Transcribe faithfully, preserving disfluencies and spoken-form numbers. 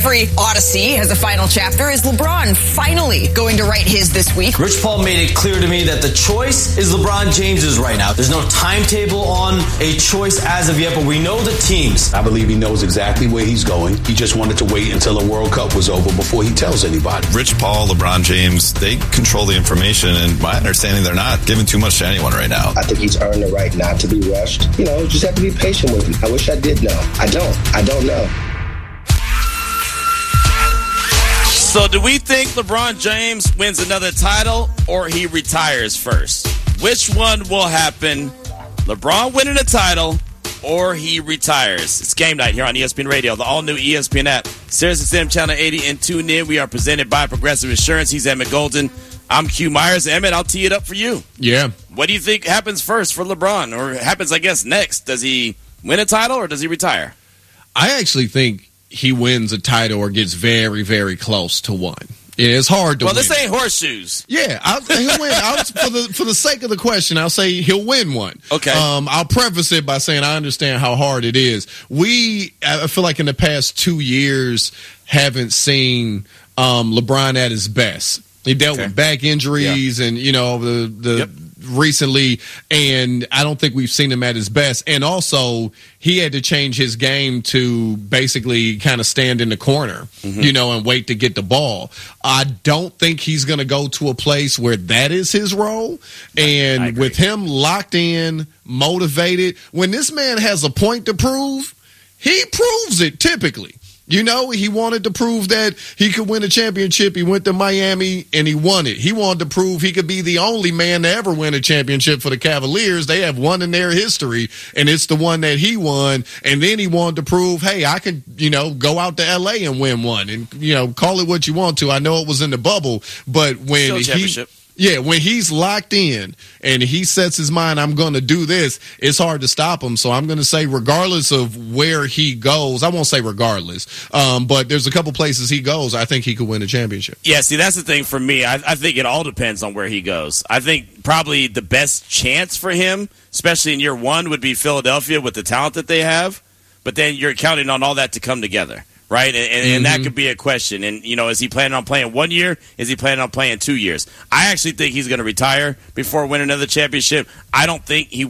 every odyssey has a final chapter. Is LeBron finally going to write his this week? Rich Paul made it clear to me that the choice is LeBron James's right now. There's no timetable on a choice as of yet, but we know the teams. I believe he knows exactly where he's going. He just wanted to wait until the World Cup was over before he tells anybody. Rich Paul, LeBron James, they control the information, and my understanding, they're not giving too much to anyone right now. I think he's earned the right not to be rushed. You know, just have to be patient with him. I wish I did know. I don't. I don't know. So do we think LeBron James wins another title or he retires first? Which one will happen? LeBron winning a title or he retires? It's game night here on E S P N Radio, the all-new E S P N app, Sirius X M Channel eighty, and tune in. We are presented by Progressive Insurance. He's Emmett Golden. I'm Q Myers. Emmett, I'll tee it up for you. Yeah. What do you think happens first for LeBron, or happens, I guess, next? Does he win a title or does he retire? I actually think he wins a title or gets very, very close to one. Yeah, it's hard to well, win. Well, this ain't horseshoes. Yeah, I'll, he'll win. I'll, for the for the sake of the question, I'll say he'll win one. Okay. Um, I'll preface it by saying I understand how hard it is. We, I feel like in the past two years, haven't seen um, LeBron at his best. He dealt okay. with back injuries yeah. and, you know, the the yep. recently, and I don't think we've seen him at his best. And also, he had to change his game to basically kind of stand in the corner, mm-hmm. you know, and wait to get the ball. I don't think he's going to go to a place where that is his role. And with him locked in, motivated, when this man has a point to prove, he proves it typically. You know, he wanted to prove that he could win a championship. He went to Miami and he won it. He wanted to prove he could be the only man to ever win a championship for the Cavaliers. They have one in their history, and it's the one that he won. And then he wanted to prove, hey, I can, you know, go out to L A and win one. And, you know, call it what you want to. I know it was in the bubble, but when he... Yeah, when he's locked in and he sets his mind, I'm going to do this, it's hard to stop him. So I'm going to say regardless of where he goes, I won't say regardless, um, but there's a couple places he goes, I think he could win a championship. Yeah, see, that's the thing for me. I, I think it all depends on where he goes. I think probably the best chance for him, especially in year one, would be Philadelphia with the talent that they have. But then you're counting on all that to come together. Right, and, and, mm-hmm. and that could be a question. And, you know, is he planning on playing one year? Is he planning on playing two years? I actually think he's going to retire before winning another championship. I don't think he